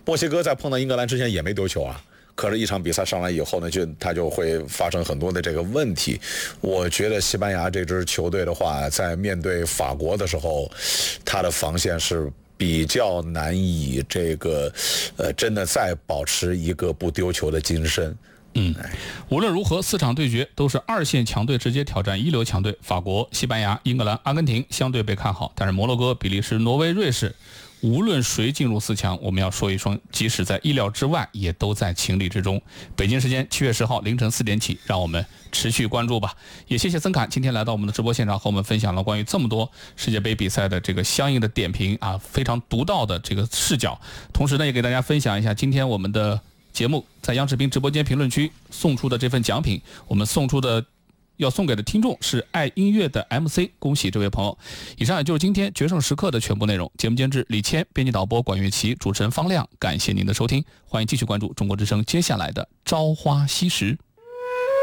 墨西哥在碰到英格兰之前也没丢球啊。可是，一场比赛上来以后呢，他就会发生很多的这个问题。我觉得西班牙这支球队的话，在面对法国的时候，他的防线是比较难以这个真的再保持一个不丢球的精神。 无论如何，4场对决都是2线强队直接挑战一流强队，法国、西班牙、英格兰、阿根廷相对被看好，但是摩洛哥、比利时、挪威、瑞士，无论谁进入4强，我们要说一声，即使在意料之外，也都在情理之中。北京时间7月10号凌晨4点起，让我们持续关注吧。也谢谢曾侃今天来到我们的直播现场，和我们分享了关于这么多世界杯比赛的这个相应的点评啊，非常独到的这个视角。同时呢，也给大家分享一下今天我们的节目在央视频直播间评论区送出的这份奖品，我们要送给的听众是爱音乐的 MC， 恭喜这位朋友。以上也就是今天决胜时刻的全部内容。节目监制李谦，编辑导播管乐琪，主持人方亮。感谢您的收听，欢迎继续关注中国之声接下来的朝花夕拾。